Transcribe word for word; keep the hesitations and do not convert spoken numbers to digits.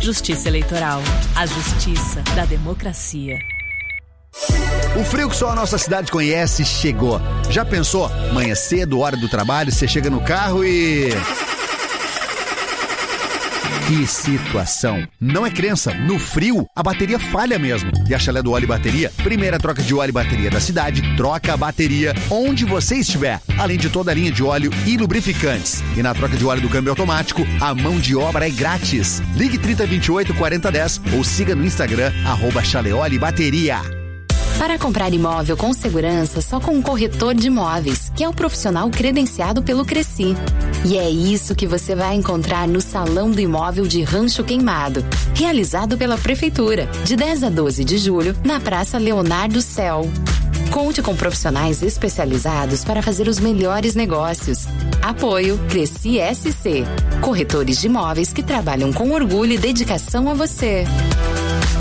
Justiça Eleitoral. A justiça da democracia. O frio que só a nossa cidade conhece chegou. Já pensou? Manhã cedo, hora do trabalho, você chega no carro e... Que situação. Não é crença, no frio a bateria falha mesmo. E a Chalé do Óleo e Bateria, primeira troca de óleo e bateria da cidade, troca a bateria onde você estiver, além de toda a linha de óleo e lubrificantes. E na troca de óleo do câmbio automático, a mão de obra é grátis. Ligue trinta, vinte e oito, quarenta, dez ou siga no Instagram, arroba Chalé Óleo e Bateria. Para comprar imóvel com segurança, só com um corretor de imóveis, que é o profissional credenciado pelo Cresci. E é isso que você vai encontrar no Salão do Imóvel de Rancho Queimado, realizado pela Prefeitura, de dez a doze de julho, na Praça Leonardo Cel. Conte com profissionais especializados para fazer os melhores negócios. Apoio Cresci S C. Corretores de imóveis que trabalham com orgulho e dedicação a você.